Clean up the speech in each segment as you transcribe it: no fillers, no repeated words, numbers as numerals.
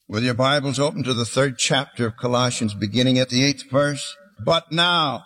With your Bibles open to the 3rd chapter of Colossians, beginning at the 8th verse. But now,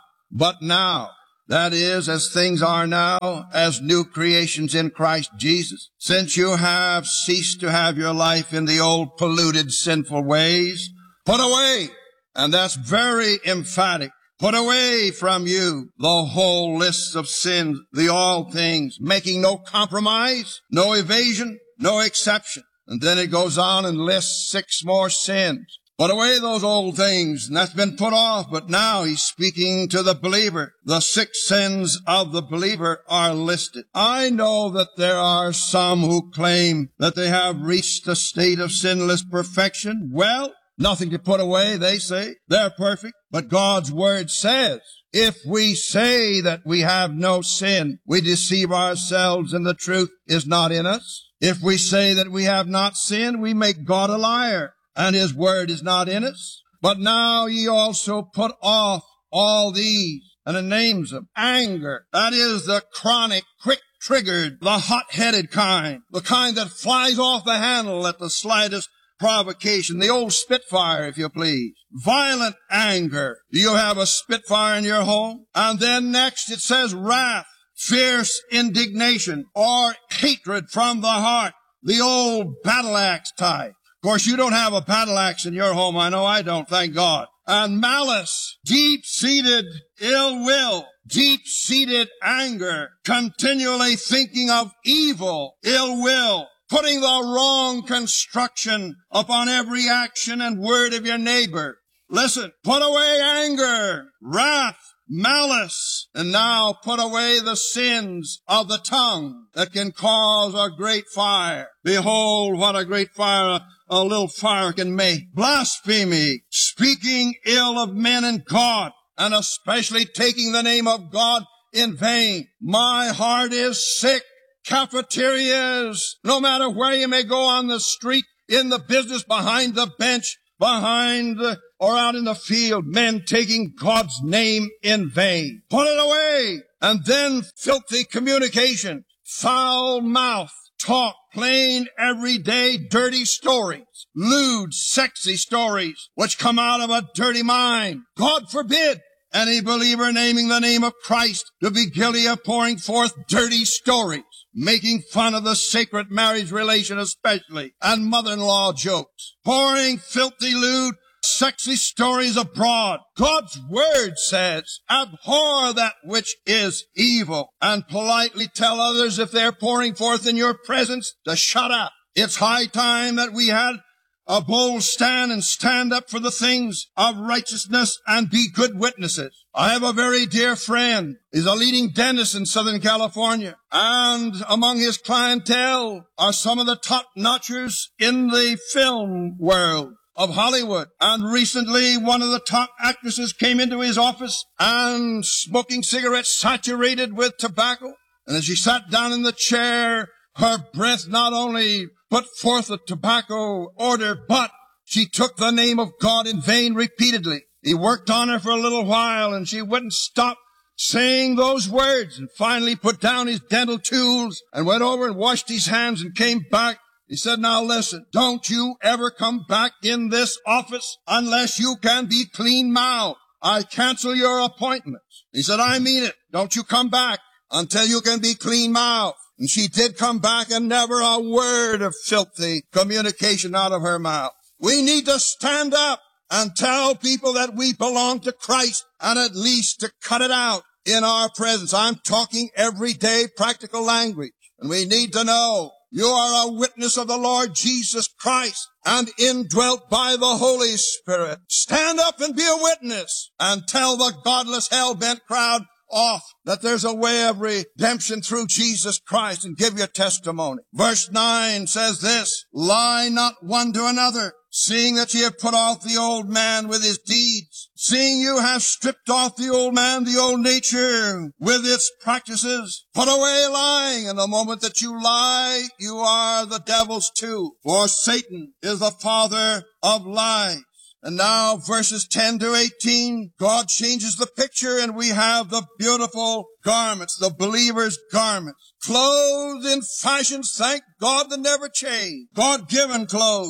that is, as things are now, as new creations in Christ Jesus, since you have ceased to have your life in the old polluted, sinful ways, put away, and that's very emphatic, put away from you the whole list of sins, the all things, making no compromise, no evasion, no exception. And then it goes on and lists 6 more sins. Put away those old things, and that's been put off. But now he's speaking to the believer. The 6 sins of the believer are listed. I know that there are some who claim that they have reached a state of sinless perfection. Well, nothing to put away, they say. They're perfect. But God's Word says, if we say that we have no sin, we deceive ourselves and the truth is not in us. If we say that we have not sinned, we make God a liar, and His Word is not in us. But now ye also put off all these, and it names them. Anger, that is the chronic, quick-triggered, the hot-headed kind, the kind that flies off the handle at the slightest provocation, the old Spitfire, if you please. Violent anger. Do you have a Spitfire in your home? And then next it says wrath. Fierce indignation or hatred from the heart, the old battle axe type. Of course, you don't have a battle axe in your home. I know I don't, thank God. And malice, deep-seated ill will, deep-seated anger, continually thinking of evil, ill will, putting the wrong construction upon every action and word of your neighbor. Listen, put away anger, wrath, malice, and now put away the sins of the tongue that can cause a great fire. Behold, what a great fire a little fire can make. Blasphemy, speaking ill of men and God, and especially taking the name of God in vain. My heart is sick. Cafeterias, no matter where you may go on the street, in the business, behind the bench, or out in the field, men taking God's name in vain. Put it away. And then filthy communication, foul mouth, talk, plain, everyday, dirty stories, lewd, sexy stories, which come out of a dirty mind. God forbid any believer naming the name of Christ to be guilty of pouring forth dirty stories, making fun of the sacred marriage relation especially, and mother-in-law jokes, pouring filthy, lewd, sexy stories abroad. God's Word says, abhor that which is evil, and politely tell others if they're pouring forth in your presence to shut up. It's high time that we had a bold stand and stand up for the things of righteousness and be good witnesses. I have a very dear friend. He's a leading dentist in Southern California. And among his clientele are some of the top-notchers in the film world of Hollywood. And recently, one of the top actresses came into his office and smoking cigarettes saturated with tobacco. And as she sat down in the chair, her breath not only put forth a tobacco odor, but she took the name of God in vain repeatedly. He worked on her for a little while, and she wouldn't stop saying those words, and finally put down his dental tools and went over and washed his hands and came back. He said, now listen, don't you ever come back in this office unless you can be clean-mouthed. I cancel your appointments. He said, I mean it. Don't you come back until you can be clean-mouthed. And she did come back, and never a word of filthy communication out of her mouth. We need to stand up and tell people that we belong to Christ, and at least to cut it out in our presence. I'm talking everyday practical language. And we need to know you are a witness of the Lord Jesus Christ and indwelt by the Holy Spirit. Stand up and be a witness and tell the godless, hell-bent crowd off that there's a way of redemption through Jesus Christ, and give your testimony. Verse 9 says this, lie not one to another, seeing that ye have put off the old man with his deeds, seeing you have stripped off the old man, the old nature with its practices. Put away lying, and the moment that you lie, you are the devil's too. For Satan is the father of lies. And now verses 10 to 18, God changes the picture, and we have the beautiful garments, the believer's garments, clothed in fashions, thank God, that never change. God-given clothes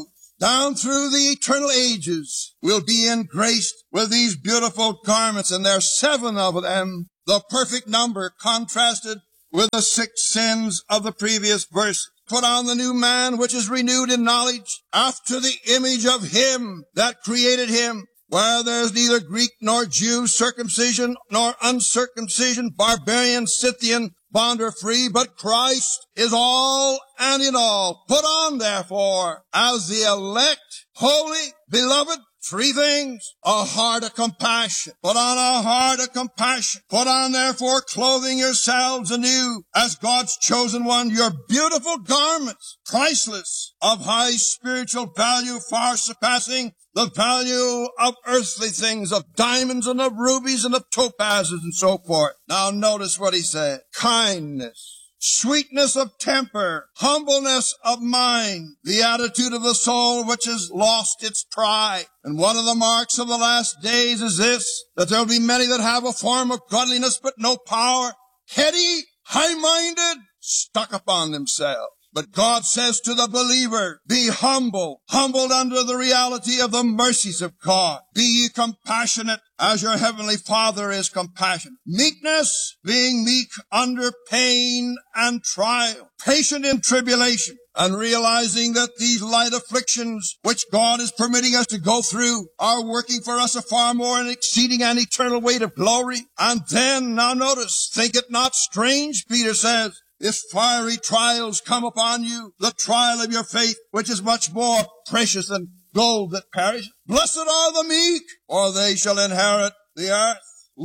down through the eternal ages, will be engraced with these beautiful garments, and there are 7 of them, the perfect number contrasted with the 6 sins of the previous verse. Put on the new man, which is renewed in knowledge, after the image of him that created him, where there is neither Greek nor Jew, circumcision nor uncircumcision, barbarian, Scythian, bond or free, but Christ is all and in all. Put on, therefore, as the elect, holy, beloved, 3 things: a heart of compassion. Put on a heart of compassion. Put on, therefore, clothing yourselves anew as God's chosen one, your beautiful garments, priceless, of high spiritual value, far surpassing the value of earthly things, of diamonds and of rubies and of topazes and so forth. Now notice what he said. Kindness, sweetness of temper, humbleness of mind, the attitude of the soul which has lost its pride. And one of the marks of the last days is this, that there will be many that have a form of godliness but no power, heady, high-minded, stuck upon themselves. But God says to the believer, be humble, humbled under the reality of the mercies of God. Be ye compassionate as your heavenly Father is compassionate. Meekness, being meek under pain and trial. Patient in tribulation, and realizing that these light afflictions which God is permitting us to go through are working for us a far more and exceeding and eternal weight of glory. And then, now notice, think it not strange, Peter says, if fiery trials come upon you, the trial of your faith, which is much more precious than gold that perishes. Blessed are the meek, for they shall inherit the earth.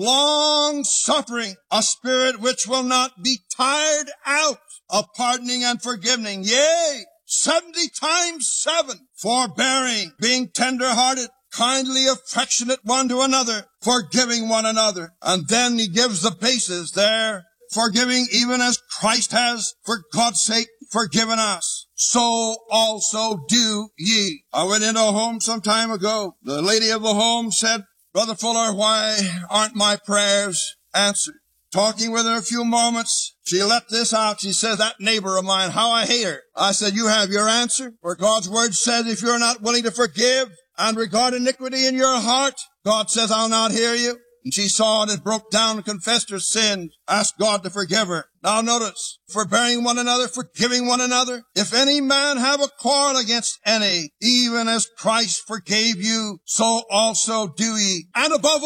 Long suffering, a spirit which will not be tired out of pardoning and forgiving. Yea, 70 times 7, forbearing, being tender-hearted, kindly affectionate one to another, forgiving one another. And then he gives the basis there, forgiving even as Christ has, for God's sake, forgiven us. So also do ye. I went into a home some time ago. The lady of the home said, Brother Fuller, why aren't my prayers answered? Talking with her a few moments, she let this out. She says, that neighbor of mine, how I hate her. I said, you have your answer. For God's word says, if you're not willing to forgive and regard iniquity in your heart, God says, I'll not hear you. And she saw it and broke down and confessed her sins, asked God to forgive her. Now notice, forbearing one another, forgiving one another. If any man have a quarrel against any, even as Christ forgave you, so also do ye. And above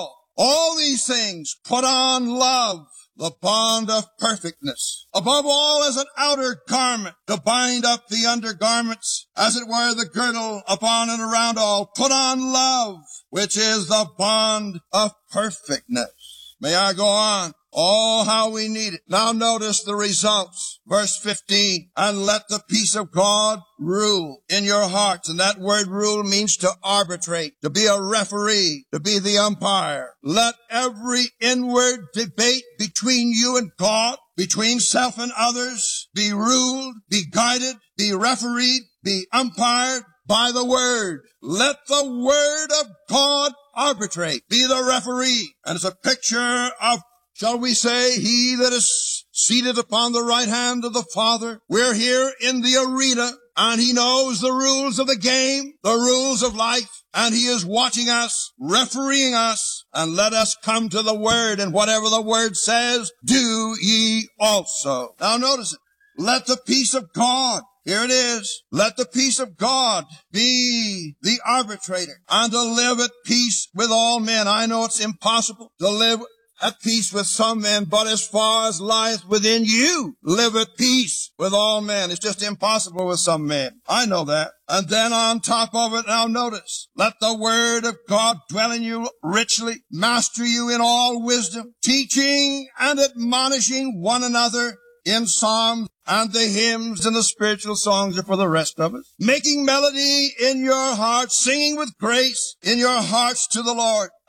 all these things, put on love, the bond of perfectness. Above all, as an outer garment, to bind up the undergarments, as it were the girdle upon and around all. Put on love, which is the bond of perfectness. May I go on? Oh, how we need it. Now notice the results. Verse 15, and let the peace of God rule in your hearts. And that word rule means to arbitrate, to be a referee, to be the umpire. Let every inward debate between you and God, between self and others, be ruled, be guided, be refereed, be umpired by the word. Let the word of God arbitrate, be the referee. And it's a picture of, shall we say, he that is seated upon the right hand of the Father. We're here in the arena, and he knows the rules of the game, the rules of life, and he is watching us, refereeing us, and let us come to the word, and whatever the word says, do ye also. Now notice it. Let the peace of God, here it is, let the peace of God be the arbitrator, and to live at peace with all men. I know it's impossible to live at peace with some men, but as far as lieth within you, live at peace with all men. It's just impossible with some men. I know that. And then on top of it, now notice, let the word of God dwell in you richly, master you in all wisdom, teaching and admonishing one another in psalms and the hymns and the spiritual songs are for the rest of us. Making melody in your hearts, singing with grace in your hearts to the Lord.